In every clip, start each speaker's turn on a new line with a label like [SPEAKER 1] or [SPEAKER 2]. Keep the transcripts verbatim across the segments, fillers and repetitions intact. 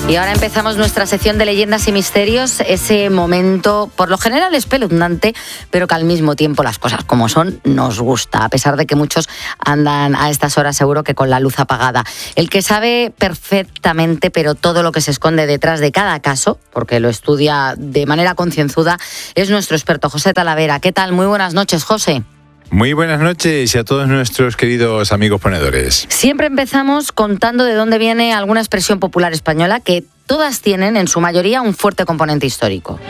[SPEAKER 1] Y ahora empezamos nuestra sección de leyendas y misterios, ese momento por lo general espeluznante, pero que al mismo tiempo las cosas como son nos gusta, a pesar de que muchos andan a estas horas seguro que con la luz apagada. El que sabe perfectamente, pero todo lo que se esconde detrás de cada caso, porque lo estudia de manera concienzuda, es nuestro experto José Talavera. ¿Qué tal? Muy buenas noches, José.
[SPEAKER 2] Muy buenas noches y a todos nuestros queridos amigos ponedores.
[SPEAKER 1] Siempre empezamos contando de dónde viene alguna expresión popular española que todas tienen, en su mayoría, un fuerte componente histórico.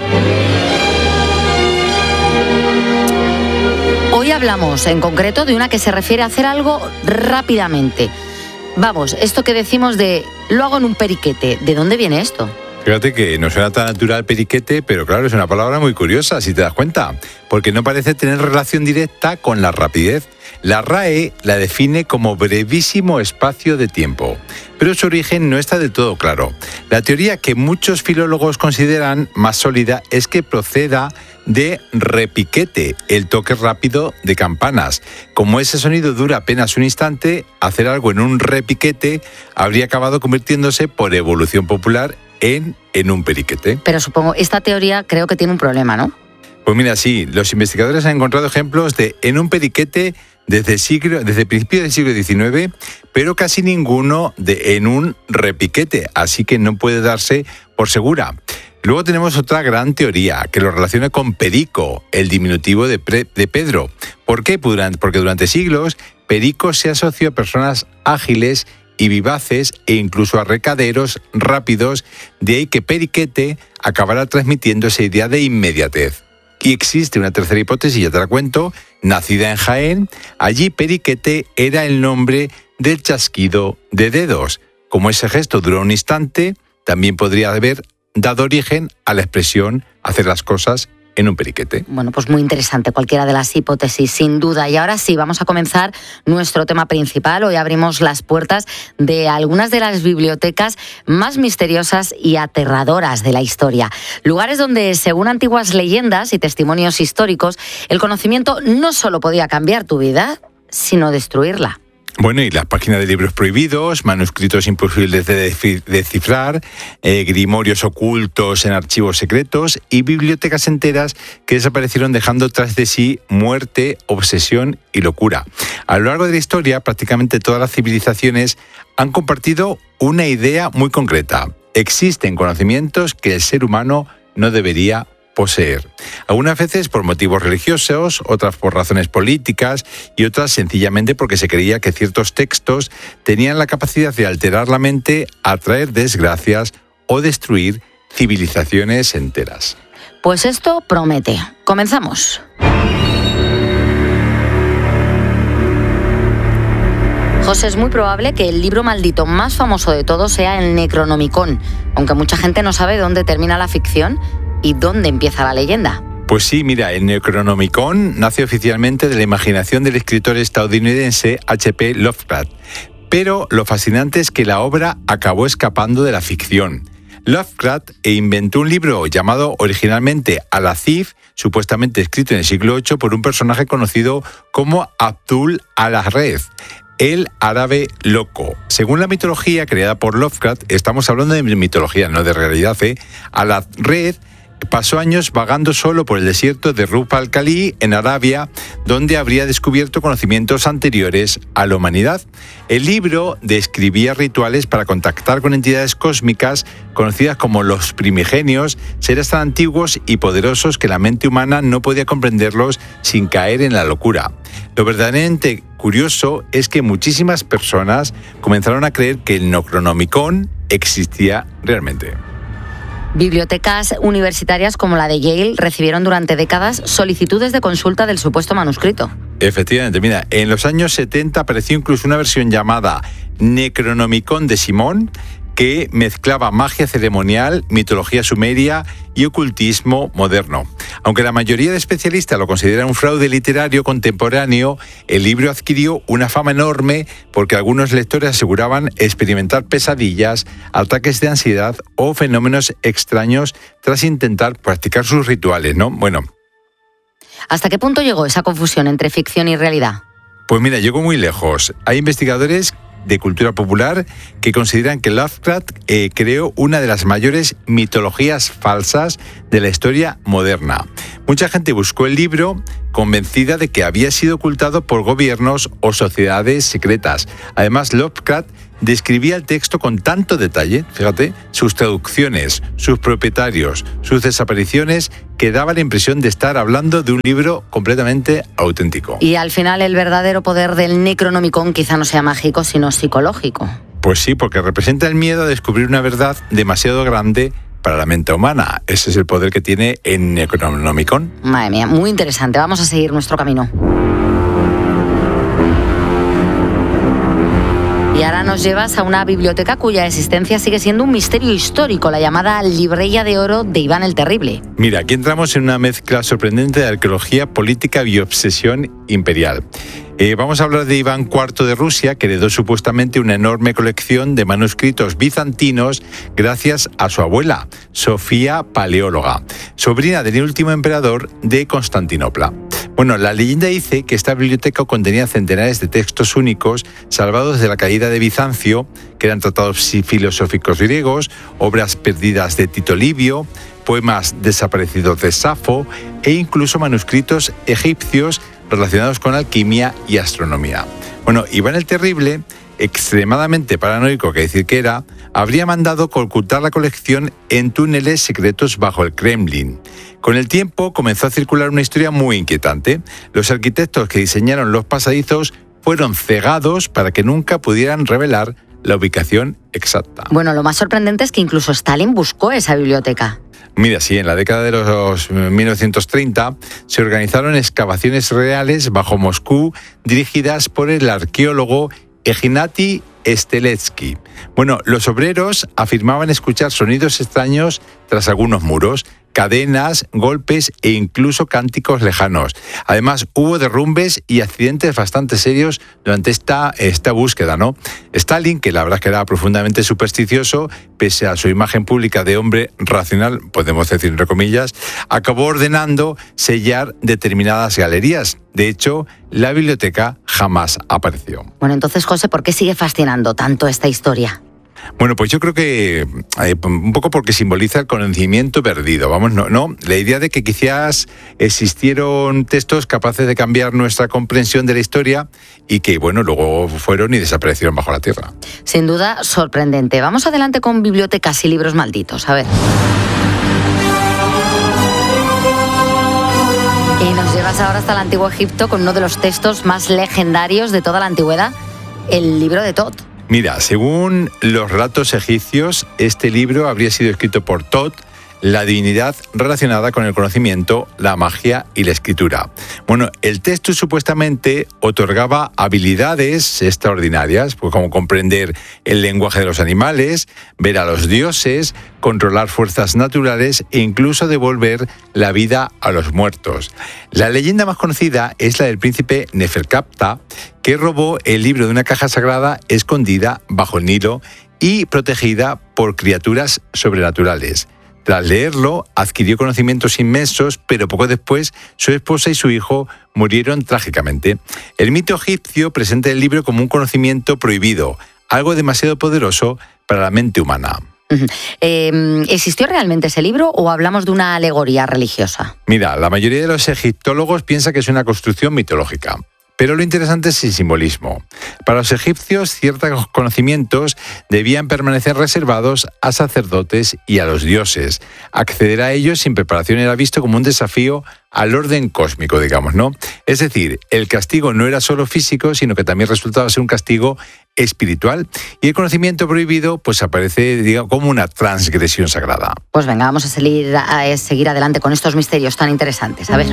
[SPEAKER 1] Hoy hablamos, en concreto, de una que se refiere a hacer algo rápidamente. Vamos, esto que decimos de lo hago en un periquete, ¿de dónde viene esto?
[SPEAKER 2] Fíjate que no suena tan natural periquete, pero claro, es una palabra muy curiosa, si te das cuenta, porque no parece tener relación directa con la rapidez. La R A E la define como brevísimo espacio de tiempo, pero su origen no está del todo claro. La teoría que muchos filólogos consideran más sólida es que proceda de repiquete, el toque rápido de campanas. Como ese sonido dura apenas un instante, hacer algo en un repiquete habría acabado convirtiéndose por evolución popular En, en un periquete.
[SPEAKER 1] Pero supongo, esta teoría creo que tiene un problema, ¿no?
[SPEAKER 2] Pues mira, sí, los investigadores han encontrado ejemplos de en un periquete desde, siglo, desde principios del siglo diecinueve, pero casi ninguno de en un repiquete, así que no puede darse por segura. Luego tenemos otra gran teoría que lo relaciona con perico, el diminutivo de, pre, de Pedro. ¿Por qué? Porque durante siglos perico se asoció a personas ágiles y vivaces e incluso a recaderos rápidos, de ahí que periquete acabará transmitiendo esa idea de inmediatez. Y existe una tercera hipótesis, ya te la cuento, nacida en Jaén. Allí periquete era el nombre del chasquido de dedos. Como ese gesto duró un instante, también podría haber dado origen a la expresión hacer las cosas en un periquete.
[SPEAKER 1] Bueno, pues muy interesante cualquiera de las hipótesis, sin duda. Y ahora sí, vamos a comenzar nuestro tema principal. Hoy abrimos las puertas de algunas de las bibliotecas más misteriosas y aterradoras de la historia. Lugares donde, según antiguas leyendas y testimonios históricos, el conocimiento no solo podía cambiar tu vida, sino destruirla.
[SPEAKER 2] Bueno, y las páginas de libros prohibidos, manuscritos imposibles de descifrar, eh, grimorios ocultos en archivos secretos y bibliotecas enteras que desaparecieron dejando tras de sí muerte, obsesión y locura. A lo largo de la historia, prácticamente todas las civilizaciones han compartido una idea muy concreta. Existen conocimientos que el ser humano no debería poseer. Algunas veces por motivos religiosos, otras por razones políticas y otras sencillamente porque se creía que ciertos textos tenían la capacidad de alterar la mente, atraer desgracias o destruir civilizaciones enteras.
[SPEAKER 1] Pues esto promete. Comenzamos. José, es muy probable que el libro maldito más famoso de todos sea el Necronomicon, aunque mucha gente no sabe dónde termina la ficción y dónde empieza la leyenda.
[SPEAKER 2] Pues sí, mira, el Necronomicon nace oficialmente de la imaginación del escritor estadounidense H P Lovecraft, pero lo fascinante es que la obra acabó escapando de la ficción. Lovecraft inventó un libro llamado originalmente Al-Azif, supuestamente escrito en el siglo ocho por un personaje conocido como Abdul al-Arred, el árabe loco. Según la mitología creada por Lovecraft, estamos hablando de mitología, no de realidad, ¿eh? Al-Arred pasó años vagando solo por el desierto de Rub al-Khali, en Arabia, donde habría descubierto conocimientos anteriores a la humanidad. El libro describía rituales para contactar con entidades cósmicas conocidas como los primigenios, seres tan antiguos y poderosos que la mente humana no podía comprenderlos sin caer en la locura. Lo verdaderamente curioso es que muchísimas personas comenzaron a creer que el Necronomicon existía realmente.
[SPEAKER 1] Bibliotecas universitarias como la de Yale recibieron durante décadas solicitudes de consulta del supuesto manuscrito.
[SPEAKER 2] Efectivamente, mira, en los años setenta apareció incluso una versión llamada Necronomicon de Simón, que mezclaba magia ceremonial, mitología sumeria y ocultismo moderno. Aunque la mayoría de especialistas lo consideran un fraude literario contemporáneo, el libro adquirió una fama enorme porque algunos lectores aseguraban experimentar pesadillas, ataques de ansiedad o fenómenos extraños tras intentar practicar sus rituales, ¿no? Bueno.
[SPEAKER 1] ¿Hasta qué punto llegó esa confusión entre ficción y realidad?
[SPEAKER 2] Pues mira, llegó muy lejos. Hay investigadores de cultura popular que consideran que Lovecraft eh, creó una de las mayores mitologías falsas de la historia moderna. Mucha gente buscó el libro convencida de que había sido ocultado por gobiernos o sociedades secretas. Además, Lovecraft describía el texto con tanto detalle, fíjate, sus traducciones, sus propietarios, sus desapariciones, que daba la impresión de estar hablando de un libro completamente auténtico.
[SPEAKER 1] Y al final el verdadero poder del Necronomicon quizá no sea mágico, sino psicológico.
[SPEAKER 2] Pues sí, porque representa el miedo a descubrir una verdad demasiado grande para la mente humana. Ese es el poder que tiene el Necronomicon.
[SPEAKER 1] Madre mía, muy interesante. Vamos a seguir nuestro camino. Y ahora nos llevas a una biblioteca cuya existencia sigue siendo un misterio histórico, la llamada Librería de Oro de Iván el Terrible.
[SPEAKER 2] Mira, aquí entramos en una mezcla sorprendente de arqueología, política y obsesión imperial. Eh, vamos a hablar de Iván cuarto de Rusia, que heredó supuestamente una enorme colección de manuscritos bizantinos gracias a su abuela, Sofía Paleóloga, sobrina del último emperador de Constantinopla. Bueno, la leyenda dice que esta biblioteca contenía centenares de textos únicos salvados de la caída de Bizancio, que eran tratados filosóficos griegos, obras perdidas de Tito Livio, poemas desaparecidos de Safo e incluso manuscritos egipcios relacionados con alquimia y astronomía. Bueno, Iván el Terrible, extremadamente paranoico que decir que era, habría mandado ocultar la colección en túneles secretos bajo el Kremlin. Con el tiempo comenzó a circular una historia muy inquietante. Los arquitectos que diseñaron los pasadizos fueron cegados para que nunca pudieran revelar la ubicación exacta.
[SPEAKER 1] Bueno, lo más sorprendente es que incluso Stalin buscó esa biblioteca.
[SPEAKER 2] Mira, sí, en la década de los mil novecientos treinta se organizaron excavaciones reales bajo Moscú dirigidas por el arqueólogo Ignati Steletsky. Bueno, los obreros afirmaban escuchar sonidos extraños tras algunos muros, cadenas, golpes e incluso cánticos lejanos. Además, hubo derrumbes y accidentes bastante serios durante esta, esta búsqueda, ¿no? Stalin, que la verdad es que era profundamente supersticioso, pese a su imagen pública de hombre racional, podemos decir entre comillas, acabó ordenando sellar determinadas galerías. De hecho, la biblioteca jamás apareció.
[SPEAKER 1] Bueno, entonces, José, ¿por qué sigue fascinando tanto esta historia?
[SPEAKER 2] Bueno, pues yo creo que eh, un poco porque simboliza el conocimiento perdido, vamos, no, no, la idea de que quizás existieron textos capaces de cambiar nuestra comprensión de la historia y que, bueno, luego fueron y desaparecieron bajo la tierra.
[SPEAKER 1] Sin duda, sorprendente. Vamos adelante con bibliotecas y libros malditos, a ver. Y nos llevas ahora hasta el Antiguo Egipto con uno de los textos más legendarios de toda la antigüedad, el libro de Tot.
[SPEAKER 2] Mira, según los relatos egipcios, este libro habría sido escrito por Tot, la divinidad relacionada con el conocimiento, la magia y la escritura. Bueno, el texto supuestamente otorgaba habilidades extraordinarias, pues como comprender el lenguaje de los animales, ver a los dioses, controlar fuerzas naturales e incluso devolver la vida a los muertos. La leyenda más conocida es la del príncipe Neferkapta, que robó el libro de una caja sagrada escondida bajo el Nilo y protegida por criaturas sobrenaturales. Tras leerlo, adquirió conocimientos inmensos, pero poco después su esposa y su hijo murieron trágicamente. El mito egipcio presenta el libro como un conocimiento prohibido, algo demasiado poderoso para la mente humana.
[SPEAKER 1] Uh-huh. Eh, ¿Existió realmente ese libro o hablamos de una alegoría religiosa?
[SPEAKER 2] Mira, la mayoría de los egiptólogos piensa que es una construcción mitológica. Pero lo interesante es el simbolismo. Para los egipcios, ciertos conocimientos debían permanecer reservados a sacerdotes y a los dioses. Acceder a ellos sin preparación era visto como un desafío al orden cósmico, digamos, ¿no? Es decir, el castigo no era solo físico, sino que también resultaba ser un castigo espiritual. Y el conocimiento prohibido, pues aparece, digamos, como una transgresión sagrada.
[SPEAKER 1] Pues venga, vamos a seguir, a seguir adelante con estos misterios tan interesantes. A ver.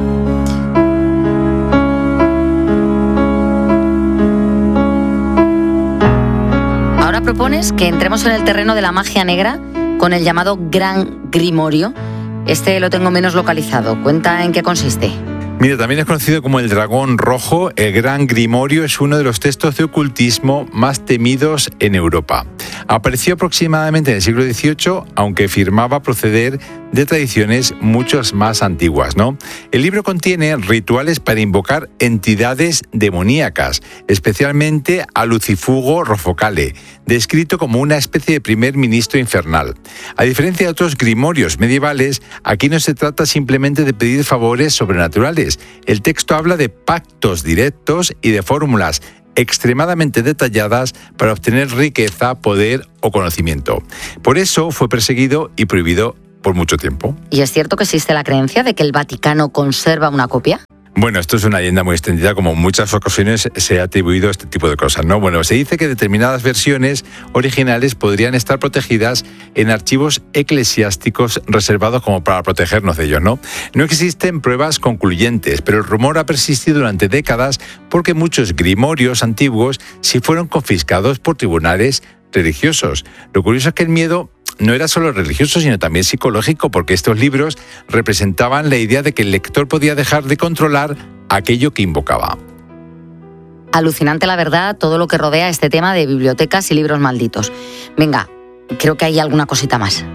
[SPEAKER 1] Propones que entremos en el terreno de la magia negra con el llamado Gran Grimorio. Este lo tengo menos localizado. Cuenta en qué consiste.
[SPEAKER 2] Mira, también es conocido como el Dragón Rojo. El Gran Grimorio es uno de los textos de ocultismo más temidos en Europa. Apareció aproximadamente en el siglo dieciocho, aunque afirmaba proceder de tradiciones muchas más antiguas, ¿no? El libro contiene rituales para invocar entidades demoníacas, especialmente a Lucifugo Rofocale, descrito como una especie de primer ministro infernal. A diferencia de otros grimorios medievales, aquí no se trata simplemente de pedir favores sobrenaturales. El texto habla de pactos directos y de fórmulas extremadamente detalladas para obtener riqueza, poder o conocimiento. Por eso fue perseguido y prohibido por mucho tiempo.
[SPEAKER 1] ¿Y es cierto que existe la creencia de que el Vaticano conserva una copia?
[SPEAKER 2] Bueno, esto es una leyenda muy extendida, como en muchas ocasiones se ha atribuido este tipo de cosas, ¿no? Bueno, se dice que determinadas versiones originales podrían estar protegidas en archivos eclesiásticos reservados como para protegernos de ellos, ¿no? No existen pruebas concluyentes, pero el rumor ha persistido durante décadas porque muchos grimorios antiguos sí fueron confiscados por tribunales religiosos. Lo curioso es que el miedo no era solo religioso, sino también psicológico, porque estos libros representaban la idea de que el lector podía dejar de controlar aquello que invocaba.
[SPEAKER 1] Alucinante, la verdad, todo lo que rodea este tema de bibliotecas y libros malditos. Venga, creo que hay alguna cosita más.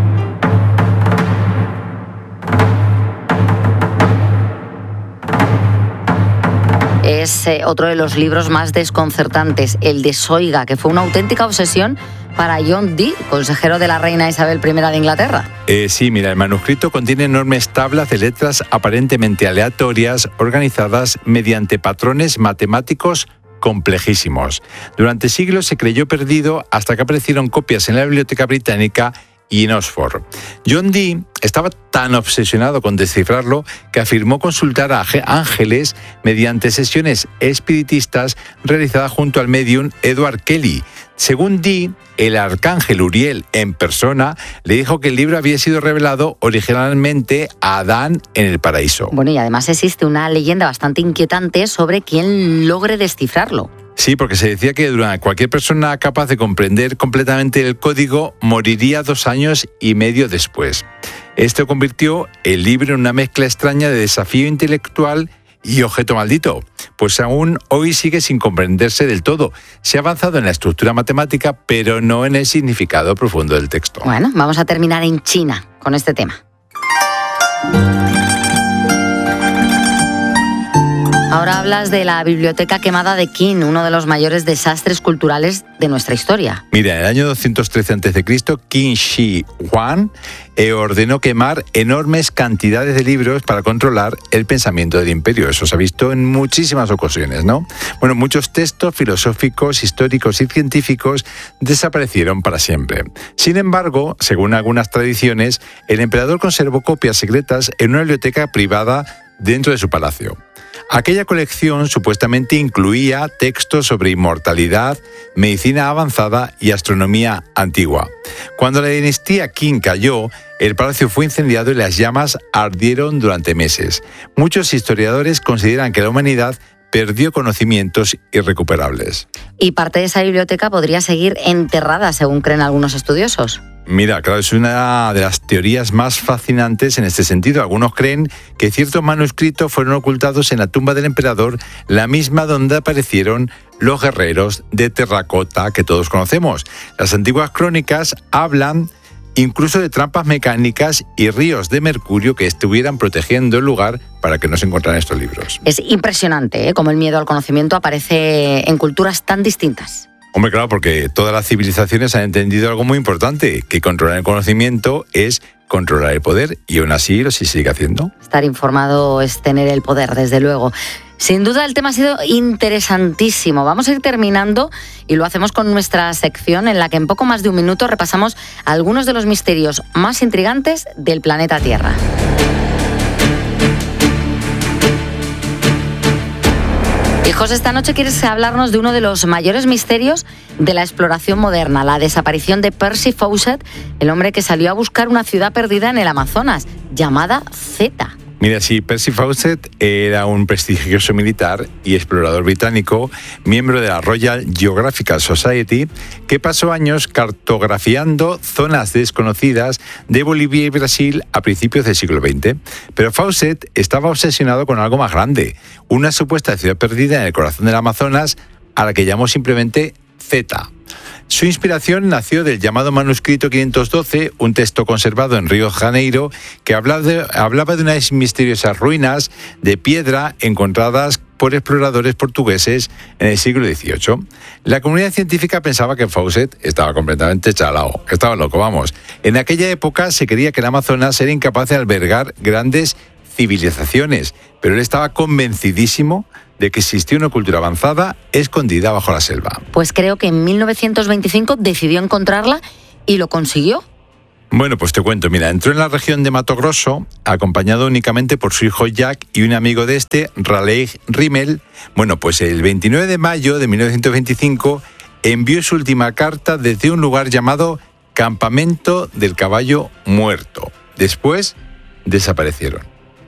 [SPEAKER 1] Es eh, otro de los libros más desconcertantes, el de Soiga, que fue una auténtica obsesión para John Dee, consejero de la reina Isabel primera de Inglaterra.
[SPEAKER 2] Eh, sí, mira, el manuscrito contiene enormes tablas de letras aparentemente aleatorias, organizadas mediante patrones matemáticos complejísimos. Durante siglos se creyó perdido hasta que aparecieron copias en la Biblioteca Británica y en Oxford. John Dee estaba tan obsesionado con descifrarlo que afirmó consultar a ángeles mediante sesiones espiritistas realizadas junto al médium Edward Kelly. Según Dee, el arcángel Uriel en persona le dijo que el libro había sido revelado originalmente a Adán en el paraíso.
[SPEAKER 1] Bueno, y además existe una leyenda bastante inquietante sobre quién logre descifrarlo.
[SPEAKER 2] Sí, porque se decía que cualquier persona capaz de comprender completamente el código moriría dos años y medio después. Esto convirtió el libro en una mezcla extraña de desafío intelectual y objeto maldito, pues aún hoy sigue sin comprenderse del todo. Se ha avanzado en la estructura matemática, pero no en el significado profundo del texto.
[SPEAKER 1] Bueno, vamos a terminar en China con este tema. Ahora hablas de la biblioteca quemada de Qin, uno de los mayores desastres culturales de nuestra historia.
[SPEAKER 2] Mira, en el año doscientos trece antes de Cristo, Qin Shi Huang eh, ordenó quemar enormes cantidades de libros para controlar el pensamiento del imperio. Eso se ha visto en muchísimas ocasiones, ¿no? Bueno, muchos textos filosóficos, históricos y científicos desaparecieron para siempre. Sin embargo, según algunas tradiciones, el emperador conservó copias secretas en una biblioteca privada dentro de su palacio. Aquella colección supuestamente incluía textos sobre inmortalidad, medicina avanzada y astronomía antigua. Cuando la dinastía Qin cayó, el palacio fue incendiado y las llamas ardieron durante meses. Muchos historiadores consideran que la humanidad perdió conocimientos irrecuperables.
[SPEAKER 1] Y parte de esa biblioteca podría seguir enterrada, según creen algunos estudiosos.
[SPEAKER 2] Mira, claro, es una de las teorías más fascinantes en este sentido. Algunos creen que ciertos manuscritos fueron ocultados en la tumba del emperador, la misma donde aparecieron los guerreros de terracota que todos conocemos. Las antiguas crónicas hablan incluso de trampas mecánicas y ríos de mercurio que estuvieran protegiendo el lugar para que no se encontraran estos libros.
[SPEAKER 1] Es impresionante, ¿eh?, cómo el miedo al conocimiento aparece en culturas tan distintas.
[SPEAKER 2] Hombre, claro, porque todas las civilizaciones han entendido algo muy importante, que controlar el conocimiento es controlar el poder, y aún así lo se sigue haciendo.
[SPEAKER 1] Estar informado es tener el poder, desde luego. Sin duda el tema ha sido interesantísimo. Vamos a ir terminando y lo hacemos con nuestra sección en la que en poco más de un minuto repasamos algunos de los misterios más intrigantes del planeta Tierra. Y José, esta noche quieres hablarnos de uno de los mayores misterios de la exploración moderna, la desaparición de Percy Fawcett, el hombre que salió a buscar una ciudad perdida en el Amazonas, llamada Zeta.
[SPEAKER 2] Mira, sí, Percy Fawcett era un prestigioso militar y explorador británico, miembro de la Royal Geographical Society, que pasó años cartografiando zonas desconocidas de Bolivia y Brasil a principios del siglo veinte. Pero Fawcett estaba obsesionado con algo más grande, una supuesta ciudad perdida en el corazón del Amazonas, a la que llamó simplemente Z. Su inspiración nació del llamado manuscrito quinientos doce, un texto conservado en Río de Janeiro que hablaba de, hablaba de unas misteriosas ruinas de piedra encontradas por exploradores portugueses en el siglo dieciocho. La comunidad científica pensaba que Fawcett estaba completamente chalao, que estaba loco, vamos. En aquella época se creía que el Amazonas era incapaz de albergar grandes civilizaciones, pero él estaba convencidísimo de que existía una cultura avanzada escondida bajo la selva.
[SPEAKER 1] Pues creo que en mil novecientos veinticinco decidió encontrarla y lo consiguió.
[SPEAKER 2] Bueno, pues te cuento, mira, entró en la región de Mato Grosso, acompañado únicamente por su hijo Jack y un amigo de este, Raleigh Rimmel. Bueno, pues el veintinueve de mayo de mil novecientos veinticinco envió su última carta desde un lugar llamado Campamento del Caballo Muerto. Después desaparecieron.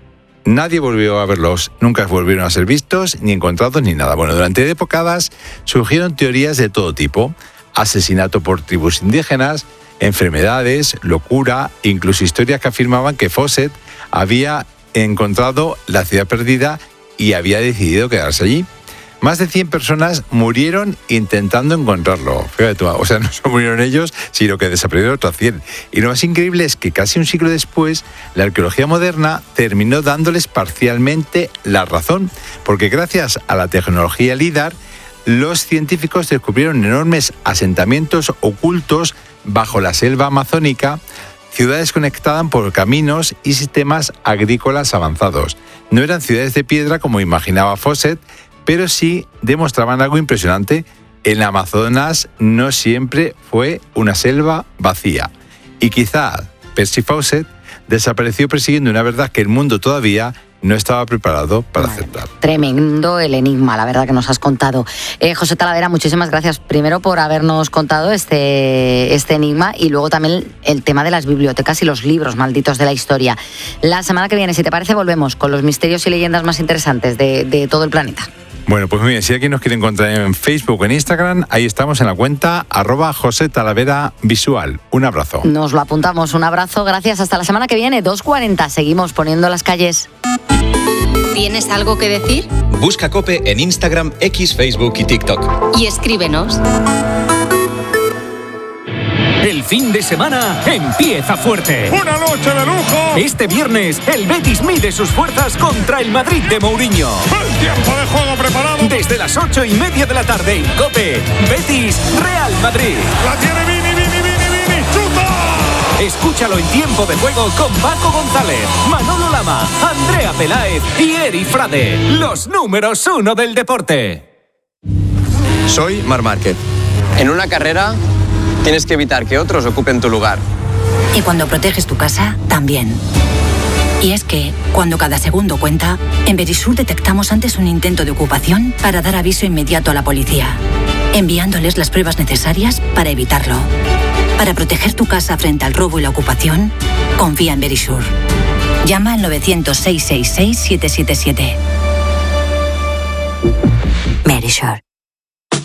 [SPEAKER 2] Nadie volvió a verlos, nunca volvieron a ser vistos, ni encontrados, ni nada. Bueno, durante décadas surgieron teorías de todo tipo: asesinato por tribus indígenas, enfermedades, locura, incluso historias que afirmaban que Fawcett había encontrado la ciudad perdida y había decidido quedarse allí. Más de cien personas murieron intentando encontrarlo. Fíjate tú, o sea, no solo murieron ellos, sino que desaparecieron otros cien. Y lo más increíble es que casi un siglo después, la arqueología moderna terminó dándoles parcialmente la razón, porque gracias a la tecnología LIDAR, los científicos descubrieron enormes asentamientos ocultos bajo la selva amazónica, ciudades conectadas por caminos y sistemas agrícolas avanzados. No eran ciudades de piedra como imaginaba Fawcett, pero sí demostraban algo impresionante: el Amazonas no siempre fue una selva vacía. Y quizá Percy Fawcett desapareció persiguiendo una verdad que el mundo todavía no estaba preparado para vale. aceptar.
[SPEAKER 1] Tremendo el enigma, la verdad que nos has contado. Eh, José Talavera, muchísimas gracias primero por habernos contado este, este enigma y luego también el tema de las bibliotecas y los libros malditos de la historia. La semana que viene, si te parece, volvemos con los misterios y leyendas más interesantes de, de todo el planeta.
[SPEAKER 2] Bueno, pues muy bien, si alguien nos quiere encontrar en Facebook o en Instagram, ahí estamos en la cuenta arroba José Talavera Visual. Un abrazo.
[SPEAKER 1] Nos lo apuntamos, un abrazo, gracias, hasta la semana que viene, dos cuarenta, seguimos poniendo las calles.
[SPEAKER 3] ¿Tienes algo que decir?
[SPEAKER 4] Busca COPE en Instagram, X, Facebook y TikTok.
[SPEAKER 3] Y escríbenos.
[SPEAKER 5] El fin de semana empieza fuerte.
[SPEAKER 6] ¡Una noche de lujo!
[SPEAKER 5] Este viernes, el Betis mide sus fuerzas contra el Madrid de Mourinho.
[SPEAKER 6] ¡El tiempo de juego preparado!
[SPEAKER 5] Desde las ocho y media de la tarde en COPE, Betis Real Madrid.
[SPEAKER 6] ¡La tiene Vini, Vini, Vini, Vini! ¡Chuta!
[SPEAKER 5] Escúchalo en tiempo de juego con Paco González, Manolo Lama, Andrea Peláez y Eri Frade. Los números uno del deporte.
[SPEAKER 7] Soy Marc Márquez. En una carrera tienes que evitar que otros ocupen tu lugar.
[SPEAKER 8] Y cuando proteges tu casa, también. Y es que, cuando cada segundo cuenta, en Verisur detectamos antes un intento de ocupación para dar aviso inmediato a la policía, enviándoles las pruebas necesarias para evitarlo. Para proteger tu casa frente al robo y la ocupación, confía en Verisur. Llama al novecientos, seiscientos sesenta y seis, siete siete siete. Verisur.